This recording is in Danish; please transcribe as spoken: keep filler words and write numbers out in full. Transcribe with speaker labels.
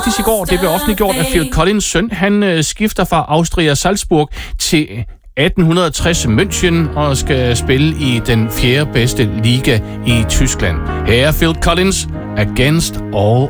Speaker 1: i går. Det blev offentliggjort, at Phil Collins søn, han øh, skifter fra Austria Salzburg til atten tres München og skal spille i den fjerde bedste liga i Tyskland. Her er Phil Collins, Against All